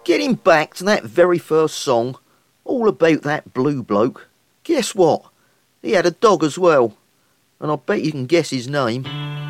Getting back to that very first song, all about that blue bloke, guess what? He had a dog as well, and I bet you can guess his name.